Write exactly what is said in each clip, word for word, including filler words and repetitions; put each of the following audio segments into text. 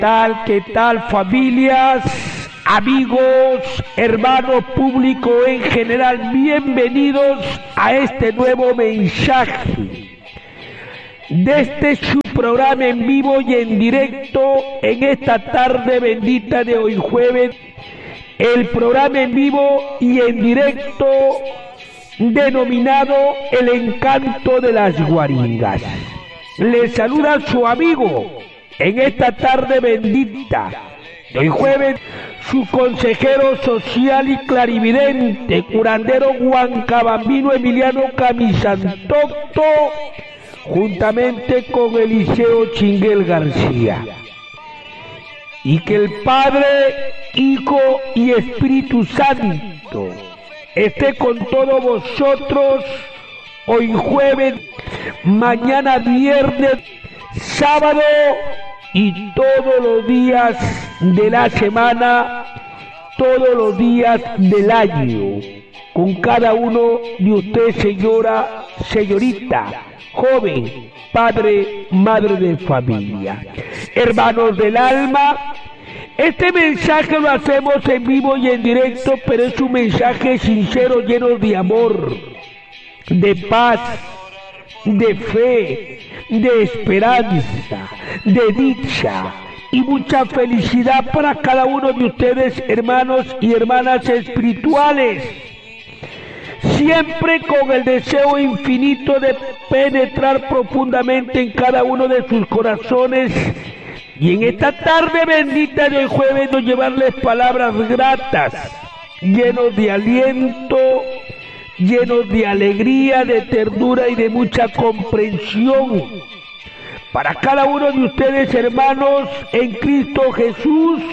tal, qué tal, familias, amigos, hermanos, público en general? Bienvenidos a este nuevo mensaje de este su programa en vivo y en directo en esta tarde bendita de hoy jueves, el programa en vivo y en directo denominado El Encanto de las Guaringas. Les saluda su amigo en esta tarde bendita de hoy jueves, su consejero social y clarividente, curandero huancabambino Emiliano Camisantocto, juntamente con Eliseo Chinguel García. Y que el Padre, Hijo y Espíritu Santo esté con todos vosotros hoy jueves, mañana viernes, sábado y todos los días de la semana, todos los días del año, con cada uno de ustedes, señora, señorita, joven, padre, madre de familia, hermanos del alma. Este mensaje lo hacemos en vivo y en directo, pero es un mensaje sincero, lleno de amor, de paz, de fe, de esperanza, de dicha y mucha felicidad para cada uno de ustedes, hermanos y hermanas espirituales, siempre con el deseo infinito de penetrar profundamente en cada uno de sus corazones, y en esta tarde bendita de hoy jueves nos llevarles palabras gratas, llenos de aliento, llenos de alegría, de ternura y de mucha comprensión para cada uno de ustedes, hermanos en Cristo Jesús,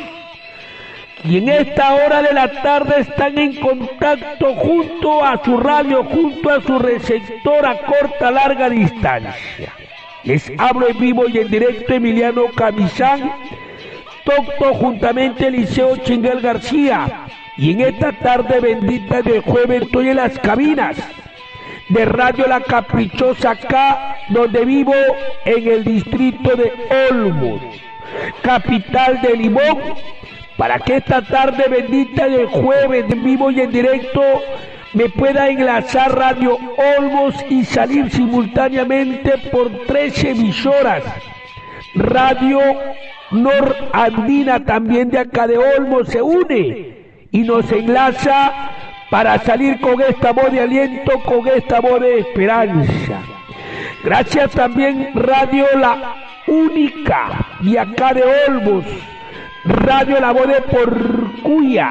y en esta hora de la tarde están en contacto junto a su radio, junto a su receptor a corta, larga distancia. Les hablo en vivo y en directo Emiliano Camisán Tocto, juntamente Eliseo Chinguel García. Y en esta tarde bendita de jueves estoy en las cabinas de Radio La Caprichosa, acá donde vivo, en el distrito de Olmos, capital de Limón, para que esta tarde bendita de jueves en vivo y en directo me pueda enlazar Radio Olmos y salir simultáneamente por tres emisoras. Radio Norandina, también de acá de Olmos, se une y nos enlaza para salir con esta voz de aliento, con esta voz de esperanza. Gracias también Radio La Única de acá de Olmos, Radio La Voz de Porcuya,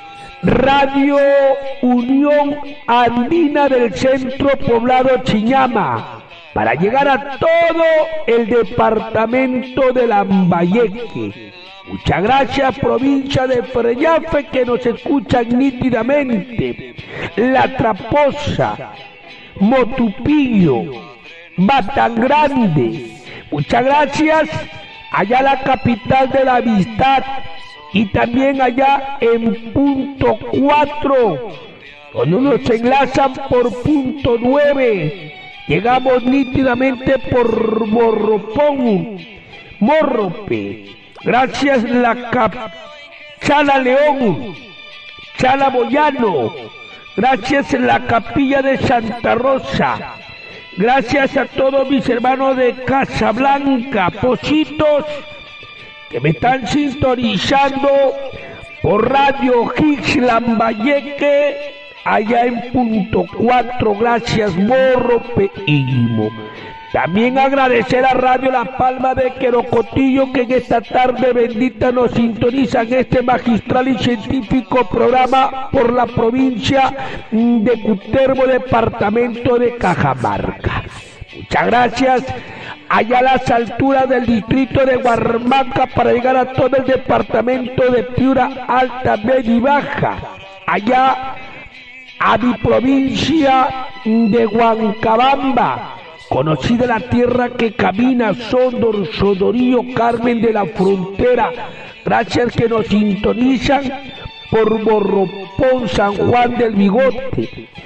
Radio Unión Andina del Centro Poblado Chiñama, para llegar a todo el departamento de Lambayeque. Muchas gracias, provincia de Freyafe, que nos escuchan nítidamente. La Traposa, Motupillo, Batangrande. Muchas gracias allá la capital de la amistad, y también allá en punto cuatro, donde nos enlazan por punto nueve. Llegamos nítidamente por Morropón, Morrope. Gracias la Cap Chala León, Chala Boyano. Gracias la Capilla de Santa Rosa. Gracias a todos mis hermanos de Casablanca, Positos, que me están sintonizando por Radio Higgs Lambayeque, allá en punto cuatro. Gracias, Morro Peímo. También agradecer a Radio La Palma de Querocotillo, que en esta tarde bendita nos sintonizan este magistral y científico programa por la provincia de Cutervo, departamento de Cajamarca. Muchas gracias allá a las alturas del distrito de Guarmaca, para llegar a todo el departamento de Piura, Alta, Media y Baja, allá a mi provincia de Huancabamba, conocida la tierra que camina, Sondor, Sodorío, Carmen de la Frontera. Gracias que nos sintonizan por Morropón, San Juan del Bigote.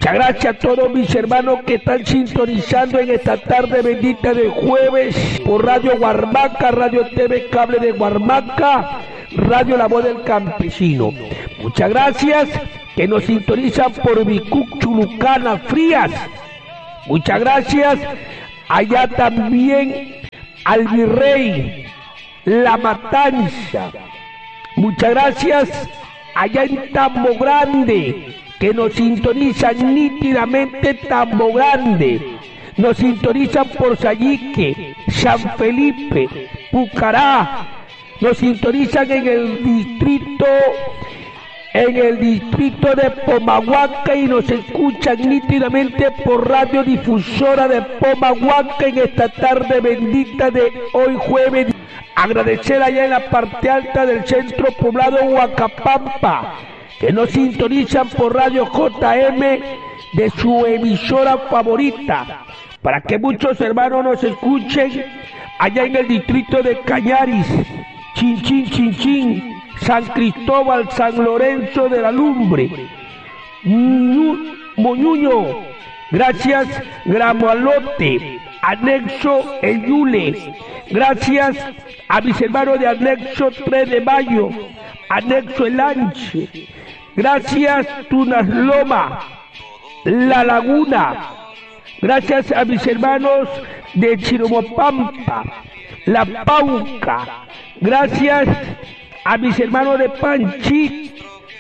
Muchas gracias a todos mis hermanos que están sintonizando en esta tarde bendita de jueves por Radio Guarmaca, Radio T V Cable de Guarmaca, Radio La Voz del Campesino. Muchas gracias que nos sintonizan por Bicuc, Chulucana, Frías. Muchas gracias allá también al Virrey, La Matanza. Muchas gracias allá en Tambo Grande, que nos sintonizan nítidamente Tambo Grande. Nos sintonizan por Sayique, San Felipe, Pucará. Nos sintonizan en el distrito en el distrito de Pomahuaca y nos escuchan nítidamente por Radio Difusora de Pomahuaca en esta tarde bendita de hoy jueves. Agradecer allá en la parte alta del centro poblado Huacapampa, que nos sintonizan por Radio J M de su emisora favorita, para que muchos hermanos nos escuchen allá en el distrito de Cañaris, Chinchín, Chinchín, San Cristóbal, San Lorenzo de la Lumbre, Moñuño, gracias, Gramoalote, Anexo El Yule, gracias a mis hermanos de Anexo tres de Mayo, Anexo El Anche, gracias Tunas Loma, La Laguna, gracias a mis hermanos de Chiromopampa, La Pauca, gracias a mis hermanos de Panchi,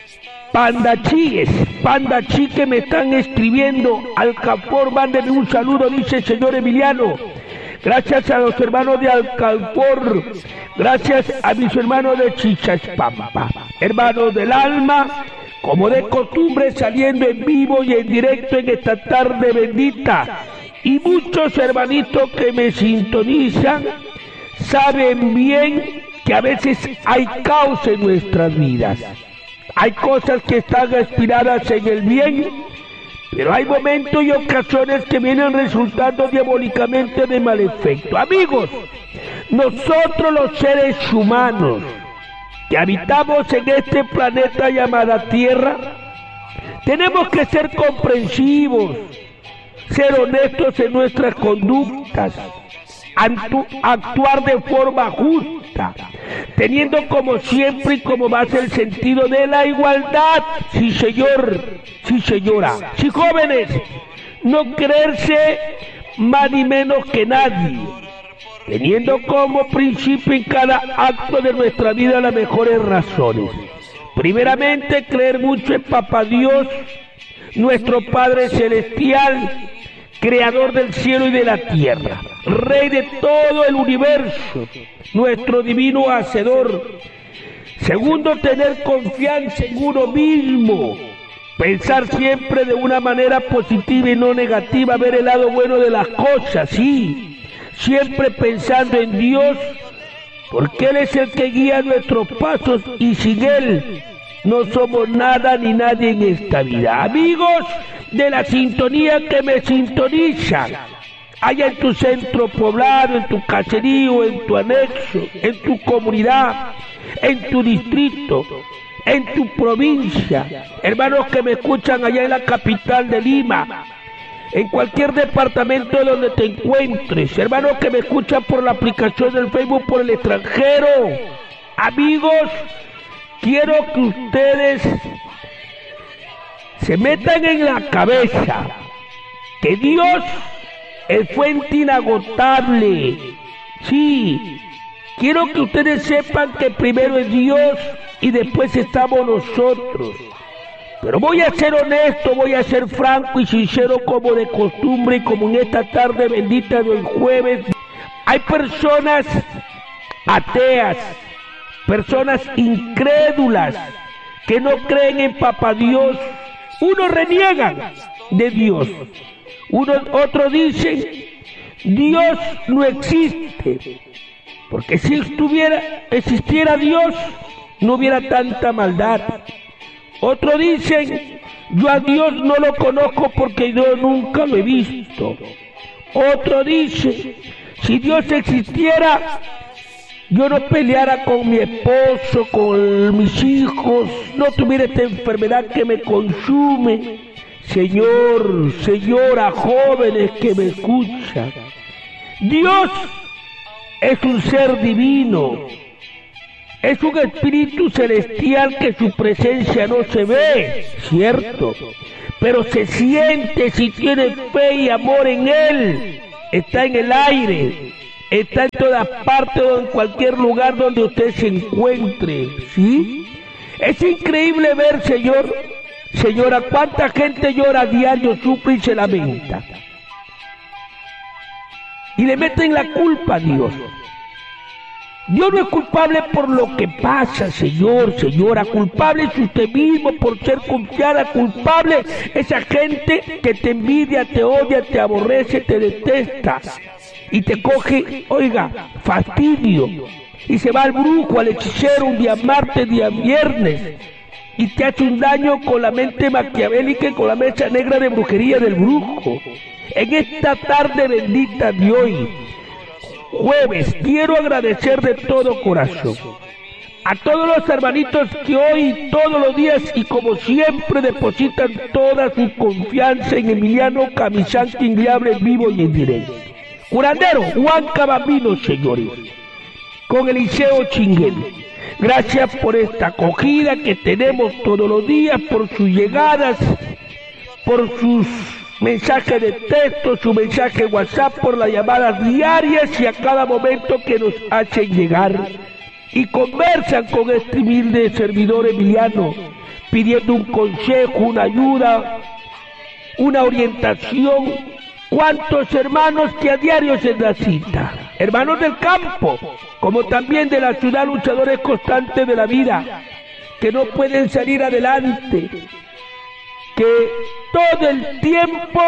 Pandachíes, Pandachí que me están escribiendo, Alcafor, mándenme un saludo, dice el señor Emiliano. Gracias a los hermanos de Alcalfor, gracias a mis hermanos de Chichaspampa, hermanos del alma, como de costumbre saliendo en vivo y en directo en esta tarde bendita. Y muchos hermanitos que me sintonizan saben bien que a veces hay caos en nuestras vidas. Hay cosas que están aspiradas en el bien, pero hay momentos y ocasiones que vienen resultando diabólicamente de mal efecto. Amigos, nosotros los seres humanos que habitamos en este planeta llamado Tierra, tenemos que ser comprensivos, ser honestos en nuestras conductas, actuar de forma justa, teniendo como siempre y como base el sentido de la igualdad. Sí, señor, sí, señora. Sí, jóvenes, no creerse más ni menos que nadie, teniendo como principio en cada acto de nuestra vida las mejores razones. Primeramente, creer mucho en Papá Dios, nuestro Padre Celestial, Creador del cielo y de la tierra, Rey de todo el universo, nuestro divino Hacedor. Segundo, tener confianza en uno mismo, pensar siempre de una manera positiva y no negativa, ver el lado bueno de las cosas, sí, siempre pensando en Dios, porque Él es el que guía nuestros pasos y sin Él no somos nada ni nadie en esta vida. Amigos de la sintonía que me sintonizan, allá en tu centro poblado, en tu caserío, en tu anexo, en tu comunidad, en tu distrito, en tu provincia, hermanos que me escuchan allá en la capital de Lima, en cualquier departamento donde te encuentres, hermanos que me escuchan por la aplicación del Facebook por el extranjero. Amigos, quiero que ustedes se metan en la cabeza que Dios es fuente inagotable. Sí, quiero que ustedes sepan que primero es Dios y después estamos nosotros. Pero voy a ser honesto, voy a ser franco y sincero como de costumbre y como en esta tarde bendita del jueves. Hay personas ateas, personas incrédulas que no creen en Papá Dios. Unos reniegan de Dios, unos, otros dicen Dios no existe, porque si estuviera, existiera Dios no hubiera tanta maldad. Otros dicen yo a Dios no lo conozco porque yo nunca lo he visto. Otro dice si Dios existiera yo no peleara con mi esposo, con mis hijos, no tuviera esta enfermedad que me consume. Señor, señora, jóvenes que me escuchan, Dios es un ser divino, es un espíritu celestial que su presencia no se ve, ¿cierto? Pero se siente si tiene fe y amor en Él. Está en el aire, está en todas partes o en cualquier lugar donde usted se encuentre, ¿sí? Es increíble ver, Señor, señora, cuánta gente llora a diario, sufre y se lamenta. Y le meten la culpa a Dios. Dios no es culpable por lo que pasa, Señor, señora. Culpable es usted mismo por ser confiada. Culpable esa gente que te envidia, te odia, te aborrece, te detesta. Y te coge, oiga, fastidio. Y se va al brujo, al hechicero, un día martes, día viernes. Y te hace un daño con la mente maquiavélica y con la mecha negra de brujería del brujo. En esta tarde bendita de hoy, jueves, quiero agradecer de todo corazón a todos los hermanitos que hoy, todos los días y como siempre depositan toda su confianza en Emiliano Camisán, quien le hable vivo y en directo. Curandero Juan Cabambino, señores, con Eliseo Chinguel. Gracias por esta acogida que tenemos todos los días, por sus llegadas, por sus mensaje de texto, su mensaje WhatsApp, por las llamadas diarias y a cada momento que nos hacen llegar y conversan con este humilde servidor Emiliano, pidiendo un consejo, una ayuda, una orientación. ¿Cuántos hermanos que a diario se da cita? Hermanos del campo, como también de la ciudad, luchadores constantes de la vida, que no pueden salir adelante, que todo el tiempo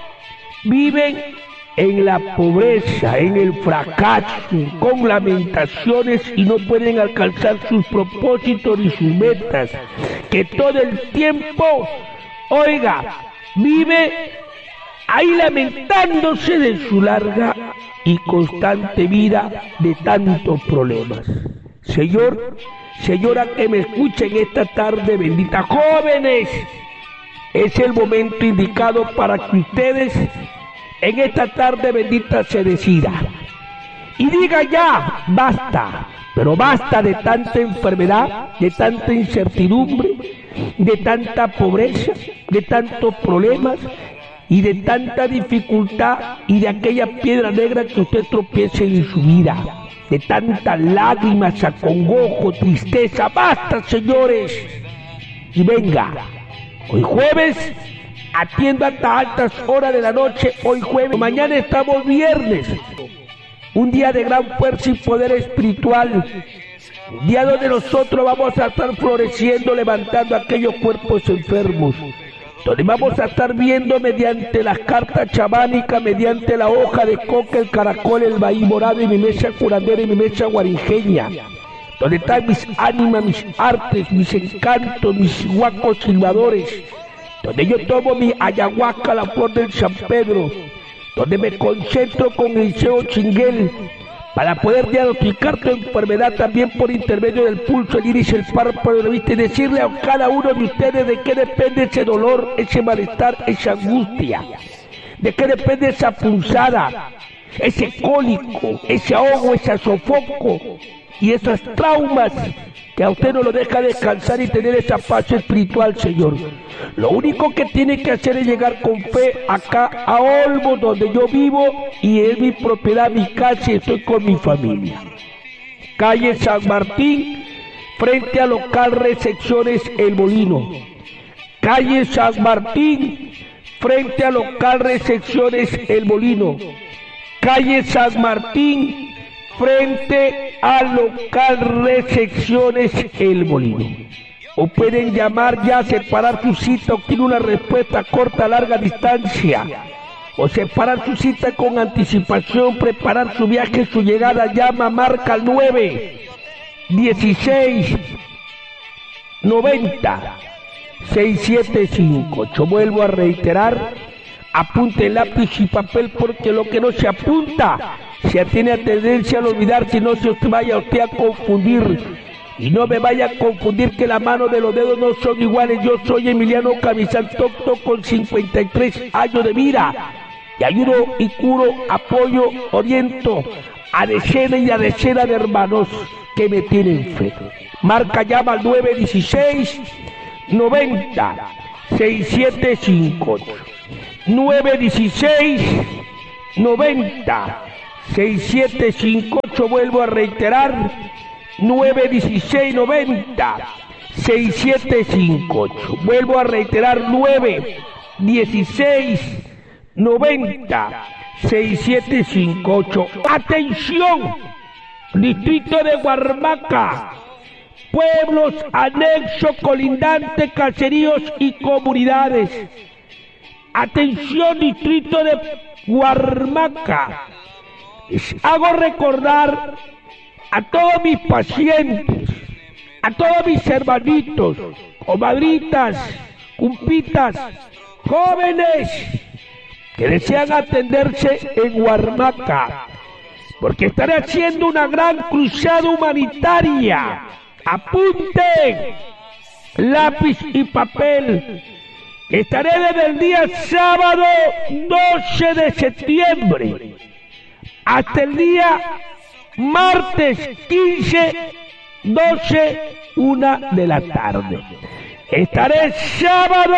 viven en la pobreza, en el fracaso, con lamentaciones y no pueden alcanzar sus propósitos ni sus metas, que todo el tiempo, oiga, vive ahí lamentándose de su larga y constante vida de tantos problemas. Señor, señora que me escucha en esta tarde bendita, jóvenes, es el momento indicado para que ustedes en esta tarde bendita se decidan y diga ya, basta, pero basta de tanta enfermedad, de tanta incertidumbre, de tanta pobreza, de tantos problemas y de tanta dificultad y de aquella piedra negra que usted tropiece en su vida, de tantas lágrimas, acongojo, tristeza. Basta, señores, y venga. Hoy jueves, atiendo hasta altas horas de la noche, hoy jueves, mañana estamos viernes, un día de gran fuerza y poder espiritual, un día donde nosotros vamos a estar floreciendo, levantando aquellos cuerpos enfermos, donde vamos a estar viendo mediante las cartas chamánicas, mediante la hoja de coca, el caracol, el maíz morado y mi mesa curandera y mi mesa guarinjeña, donde están mis ánimas, mis artes, mis encantos, mis huacos silbadores, donde yo tomo mi ayahuasca, la flor del San Pedro, donde me concentro con el Eliseo Chinguel para poder diagnosticar tu enfermedad también por intermedio del pulso, el iris, el párpado, la vista, y decirle a cada uno de ustedes de qué depende ese dolor, ese malestar, esa angustia, de qué depende esa punzada, ese cólico, ese ahogo, ese sofoco y esos traumas que a usted no lo deja descansar y tener esa paz espiritual, Señor. Lo único que tiene que hacer es llegar con fe acá a Olmo, donde yo vivo, y es mi propiedad, mi casa, y estoy con mi familia. Calle San Martín, frente a local Recepciones El Molino. Calle San Martín, frente a local Recepciones El Molino. Calle San Martín, frente al local Recepciones El Molino. O pueden llamar ya, separar su cita, obtener una respuesta corta, larga distancia. O separar su cita con anticipación, preparar su viaje, su llegada. Llama, marca al nueve dieciséis noventa seis siete cinco ocho. Vuelvo a reiterar, apunte lápiz y papel, porque lo que no se apunta se tiene tendencia al olvidar, si no se vaya usted a confundir Y no me vaya a confundir que las manos de los dedos no son iguales. Yo soy Emiliano Camizal Tocto con cincuenta y tres años de vida. Y ayudo y curo, apoyo, oriento a decenas y a decenas de hermanos que me tienen fe. Marca llama al nueve dieciséis noventa sesenta y siete cincuenta y ocho. nueve dieciséis noventa sesenta y siete cincuenta y ocho. Vuelvo a reiterar, nueve dieciséis noventa sesenta y siete cincuenta y ocho. Vuelvo a reiterar, nueve dieciséis noventa sesenta y siete cincuenta y ocho. Atención, distrito de Guarmaca, pueblos, anexos, colindantes, caseríos y comunidades. Atención, distrito de Guarmaca. Les hago recordar a todos mis pacientes, a todos mis hermanitos, comadritas, cumpitas, jóvenes que desean atenderse en Guarmaca, porque estaré haciendo una gran cruzada humanitaria. Apunten lápiz y papel. Estaré desde el día sábado doce de septiembre hasta el día martes quince, doce, una de la tarde. Estaré sábado,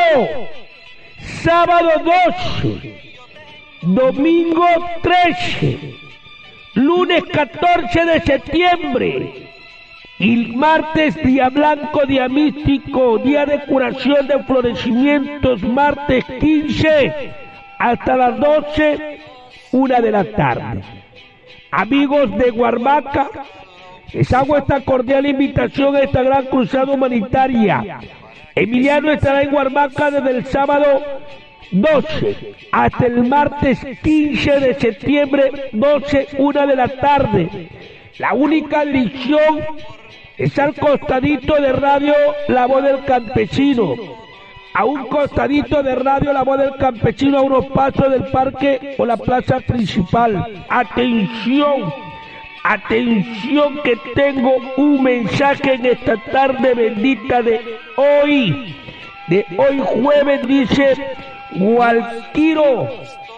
sábado doce, domingo trece, lunes catorce de septiembre y martes día blanco, día místico, día de curación de florecimientos, martes quince hasta las doce, una de la tarde. Amigos de Guarmaca, les hago esta cordial invitación a esta gran cruzada humanitaria. Emiliano estará en Guarmaca desde el sábado doce hasta el martes quince de septiembre, doce, una de la tarde. La única dirección es al costadito de Radio La Voz del Campesino, a un costadito de Radio La Voz del Campesino, a unos pasos del parque o la plaza principal. Atención, atención, que tengo un mensaje en esta tarde bendita de hoy, de hoy jueves. Dice Gualquiro,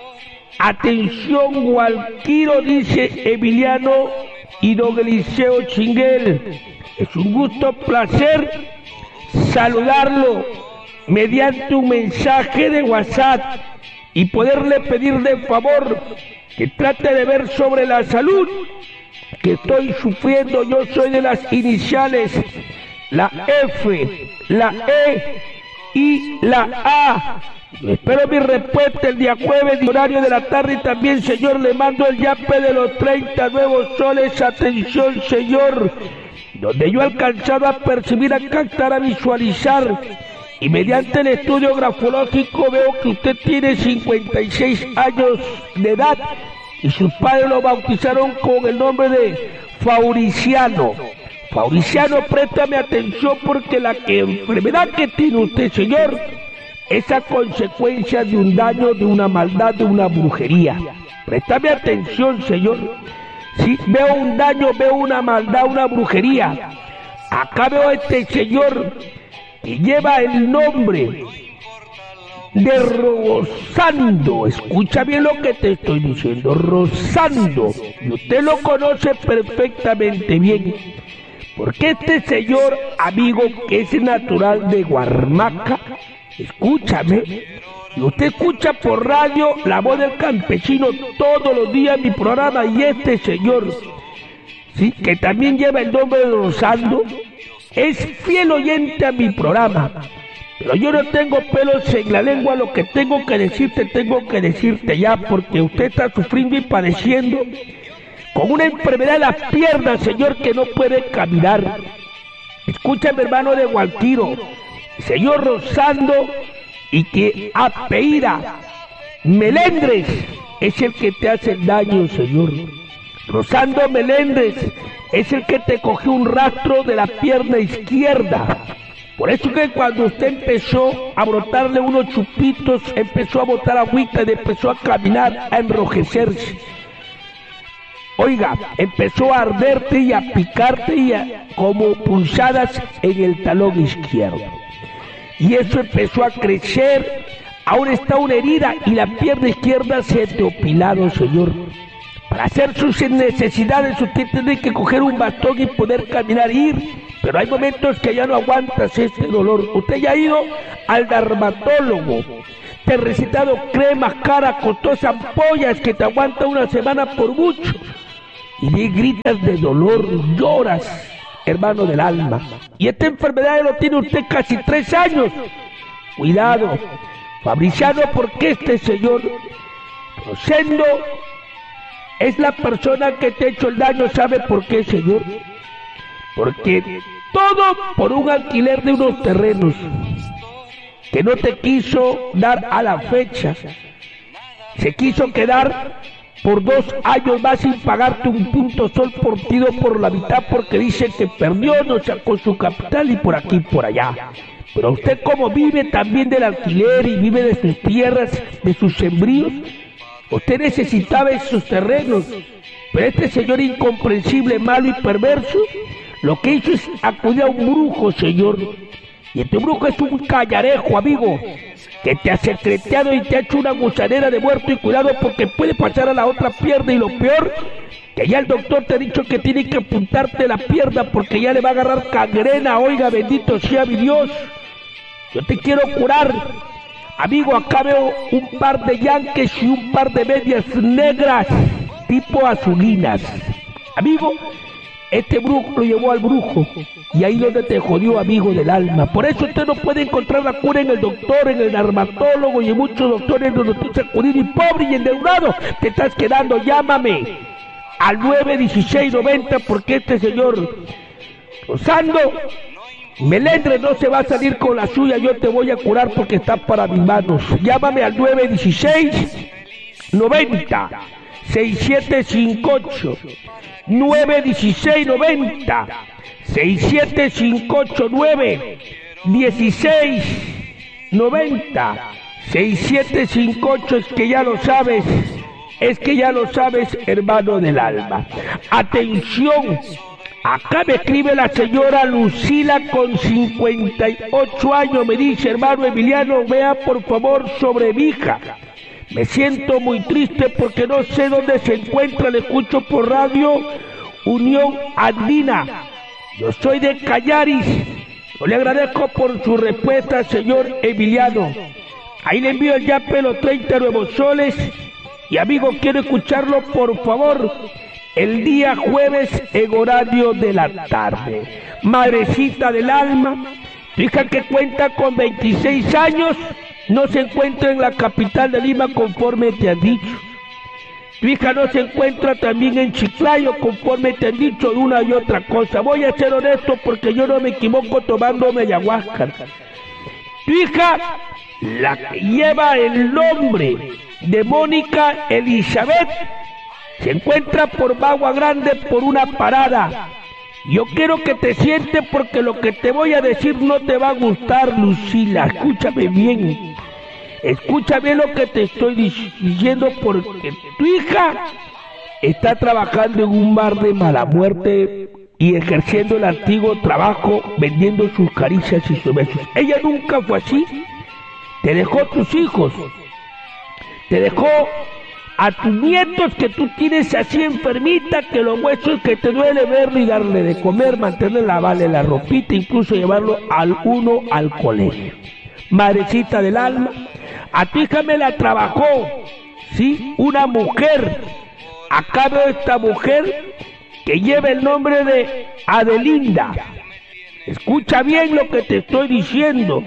atención Gualquiro, dice Emiliano y don Eliseo Chinguel. Es un gusto, placer saludarlo mediante un mensaje de WhatsApp y poderle pedir de favor que trate de ver sobre la salud que estoy sufriendo. Yo soy de las iniciales, la F, la E y la A. Espero mi respuesta el día jueves, de horario de la tarde, y también, señor, le mando el yape de los treinta nuevos soles. Atención, señor, donde yo he alcanzado a percibir, a captar, a visualizar, y mediante el estudio grafológico veo que usted tiene cincuenta y seis años de edad y sus padres lo bautizaron con el nombre de Fauriciano. Fauriciano, préstame atención, porque la que, enfermedad que tiene usted, señor, es a consecuencia de un daño, de una maldad, de una brujería. Préstame atención, señor. Si veo un daño, veo una maldad, una brujería. Acá veo a este señor que lleva el nombre de Rosando. Escucha bien lo que te estoy diciendo, Rosando. Y usted lo conoce perfectamente bien, porque este señor, amigo, que es natural de Guarmaca, escúchame, y usted escucha por radio La Voz del Campesino todos los días mi programa, y este señor, sí, que también lleva el nombre de Rosando, es fiel oyente a mi programa. Pero yo no tengo pelos en la lengua. Lo que tengo que decirte, tengo que decirte ya, porque usted está sufriendo y padeciendo con una enfermedad de las piernas, señor, que no puede caminar. Escúchame, hermano de Gualquiro, señor Rosando, y que apellida Melendres es el que te hace el daño, señor. Rosando Melendres es el que te cogió un rastro de la pierna izquierda. Por eso que cuando usted empezó a brotarle unos chupitos, empezó a botar agüita y empezó a caminar, a enrojecerse. Oiga, empezó a arderte y a picarte y a, como punzadas en el talón izquierdo. Y eso empezó a crecer, ahora está una herida y la pierna izquierda se te ha opilado, señor. Para hacer sus necesidades usted tiene que coger un bastón y poder caminar e ir, pero hay momentos que ya no aguantas este dolor. Usted ya ha ido al dermatólogo, te ha recetado cremas, cara, costosas, ampollas que te aguantan una semana por mucho, y le gritas de dolor, lloras, hermano del alma. Y esta enfermedad ya lo tiene usted casi tres años. Cuidado, Fabriciano, porque este señor Rosendo es la persona que te ha hecho el daño. ¿Sabe por qué, señor? Porque todo por un alquiler de unos terrenos que no te quiso dar a la fecha. Se quiso quedar por dos años más sin pagarte un punto sol partido por la mitad, porque dice que perdió, no sacó su capital y por aquí y por allá. Pero usted, como vive también del alquiler y vive de sus tierras, de sus sembríos, usted necesitaba esos terrenos. Pero este señor incomprensible, malo y perverso, lo que hizo es acudir a un brujo, señor. Y este brujo es un callarejo, amigo, que te ha secreteado y te ha hecho una gusanera de muerto. Y cuidado, porque puede pasar a la otra pierna. Y lo peor, que ya el doctor te ha dicho que tiene que apuntarte la pierna porque ya le va a agarrar gangrena. Oiga, bendito sea mi Dios. Yo te quiero curar, amigo. Acá veo un par de yanques y un par de medias negras tipo azulinas. Amigo, este brujo lo llevó al brujo, y ahí donde te jodió, amigo del alma. Por eso usted no puede encontrar la cura en el doctor, en el dermatólogo y en muchos doctores donde usted se acudir, y pobre y endeudado te estás quedando. Llámame al nueve dieciséis noventa, porque este señor Rosando Melendre no se va a salir con la suya. Yo te voy a curar porque está para mis manos. Llámame al nueve dieciséis noventa sesenta y siete cincuenta y ocho. nueve dieciséis noventa sesenta y siete cincuenta y ocho. nueve dieciséis noventa sesenta y siete cincuenta y ocho. Es que ya lo sabes. Es que ya lo sabes, hermano del alma. Atención. Acá me escribe la señora Lucila con cincuenta y ocho años. Me dice: hermano Emiliano, vea por favor sobre mi hija. Me siento muy triste porque no sé dónde se encuentra. Le escucho por radio Unión Andina. Yo soy de Callaris. Yo le agradezco por su respuesta, señor Emiliano. Ahí le envío ya los treinta nuevos soles. Y amigo, quiero escucharlo por favor el día jueves en horario de la tarde. Madrecita del alma, tu hija, que cuenta con veintiséis años, no se encuentra en la capital de Lima conforme te han dicho. Tu hija no se encuentra también en Chiclayo conforme te han dicho de una y otra cosa. Voy a ser honesto porque yo no me equivoco tomándome ayahuasca. Tu hija, la que lleva el nombre de Mónica Elizabeth, se encuentra por Bagua Grande por una parada. Yo quiero que te sientes porque lo que te voy a decir no te va a gustar, Lucila. Escúchame bien. Escucha bien lo que te estoy diciendo, porque tu hija está trabajando en un bar de mala muerte y ejerciendo el antiguo trabajo, vendiendo sus caricias y sus besos. Ella nunca fue así. Te dejó tus hijos. Te dejó a tus nietos que tú tienes así enfermita, que los huesos que te duele verlo y darle de comer, mantenerla, lavarle la ropita, incluso llevarlo al uno al colegio. Madrecita del alma, a tu hija me la trabajó, ¿sí? Una mujer. Acá veo esta mujer que lleva el nombre de Adelinda. Escucha bien lo que te estoy diciendo.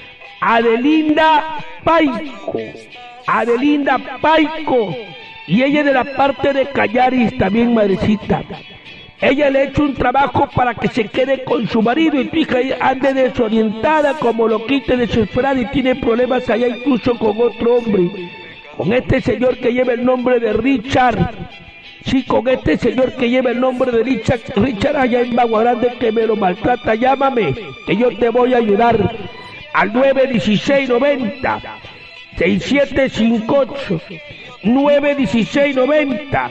Adelinda Paico. Adelinda Paico, y ella de la parte de Callaris también, madrecita. Ella le ha hecho un trabajo para que se quede con su marido, y tu hija ande desorientada, como loquita, desesperada, y tiene problemas allá incluso con otro hombre, con este señor que lleva el nombre de Richard. Sí, con este señor que lleva el nombre de Richard, Richard allá en Bagua Grande, que me lo maltrata. Llámame, que yo te voy a ayudar al nueve dieciséis noventa sesenta y siete cincuenta y ocho. nueve dieciséis noventa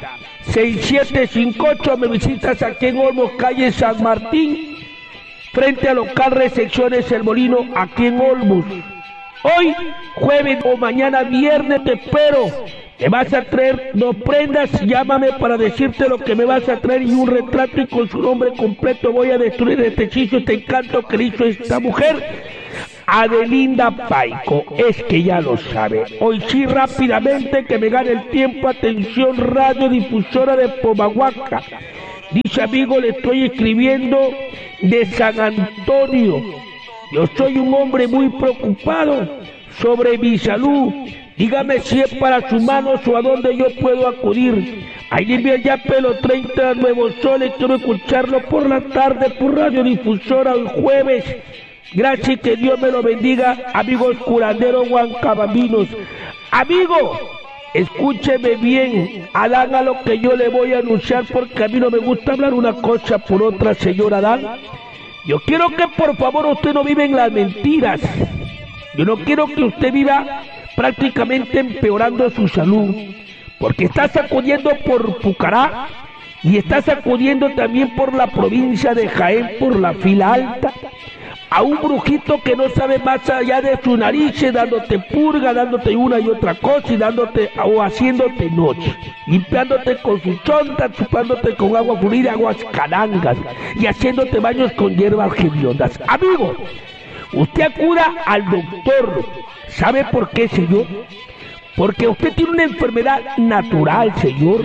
seis siete cinco ocho. Me visitas aquí en Olmos, calle San Martín, frente al local Recepciones El Molino, aquí en Olmos. Hoy, jueves o mañana viernes te espero. Me vas a traer dos prendas, llámame para decirte lo que me vas a traer y un retrato, y con su nombre completo voy a destruir este hechizo, este encanto que le hizo esta mujer, Adelinda Paico. Es que ya lo sabe. Hoy sí, rápidamente, que me gane el tiempo. Atención, radiodifusora de Pomahuaca. Dice, amigo, le estoy escribiendo de San Antonio. Yo soy un hombre muy preocupado sobre mi salud. Dígame si es para sus manos o a dónde yo puedo acudir. Ahí le envía ya pelo treinta Nuevos Soles. Quiero escucharlo por la tarde por radiodifusora el jueves. Gracias y que Dios me lo bendiga, amigos curanderos huancabambinos. Amigo, escúcheme bien, Adán, a lo que yo le voy a anunciar, porque a mí no me gusta hablar una cosa por otra, señor Adán. Yo quiero que por favor usted no viva en las mentiras. Yo no quiero que usted viva prácticamente empeorando su salud, porque está sacudiendo por Pucará y está sacudiendo también por la provincia de Jaén, por la fila alta, a un brujito que no sabe más allá de sus narices, dándote purga, dándote una y otra cosa, y dándote o haciéndote noche, limpiándote con su chonta, chupándote con agua fluida, aguas carangas, y haciéndote baños con hierbas hediondas. Amigo, usted acuda al doctor. ¿Sabe por qué, señor? Porque usted tiene una enfermedad natural, señor.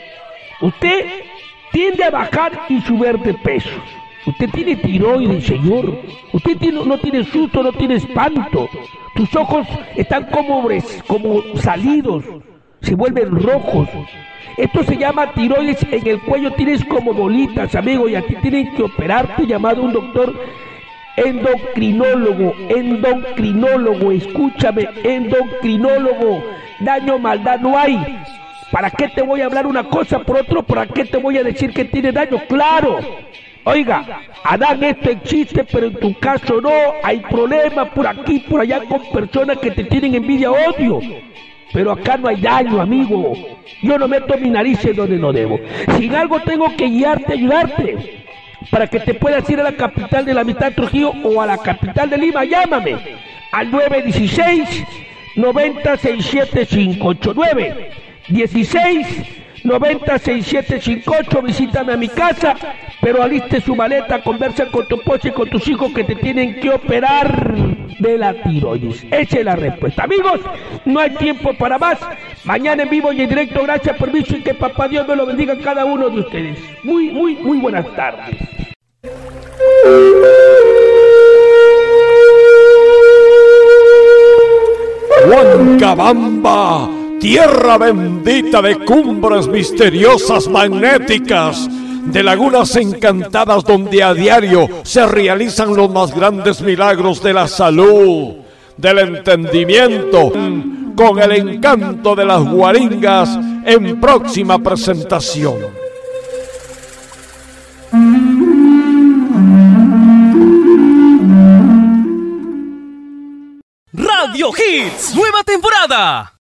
Usted tiende a bajar y subir de peso. Usted tiene tiroides, señor. Usted tiene, no tiene susto, no tiene espanto. Tus ojos están como, como salidos, se vuelven rojos. Esto se llama tiroides. En el cuello tienes como bolitas, amigo, y aquí tienen que operarte, llamado un doctor endocrinólogo, endocrinólogo, escúchame, endocrinólogo. Daño, maldad no hay. ¿Para qué te voy a hablar una cosa por otro? ¿Para qué te voy a decir que tiene daño? Claro. Oiga, Adán, esto existe, pero en tu caso no. Hay problemas por aquí, por allá, con personas que te tienen envidia, odio. Pero acá no hay daño, amigo. Yo no meto mi nariz en donde no debo. Si en algo tengo que guiarte, ayudarte, para que te puedas ir a la capital de la mitad, Trujillo, o a la capital de Lima, llámame al nueve uno seis, noventa, sesenta y siete cincuenta y ocho. nueve uno seis, noventa, sesenta y siete cincuenta y ocho. Visítame a mi casa, pero aliste su maleta, conversa con tu esposa y con tus hijos que te tienen que operar de la tiroides. Esa es la respuesta. Amigos, no hay tiempo para más. Mañana en vivo y en directo. Gracias, permiso, y que papá Dios me lo bendiga a cada uno de ustedes. Muy, muy, muy buenas tardes. Huancabamba, tierra bendita de cumbres misteriosas magnéticas, de lagunas encantadas donde a diario se realizan los más grandes milagros de la salud, del entendimiento, con el encanto de las guaringas en próxima presentación. Radio Hits, nueva temporada.